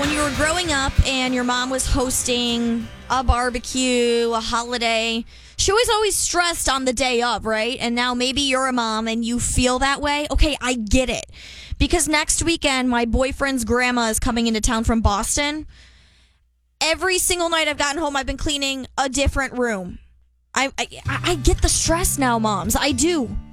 when you were growing up and your mom was hosting a barbecue, a holiday, she was always stressed on the day of, right? And now maybe you're a mom and you feel that way. Okay, I get it. Because next weekend, my boyfriend's grandma is coming into town from Boston. Every single night I've gotten home, I've been cleaning a different room. I get the stress now, moms. I do.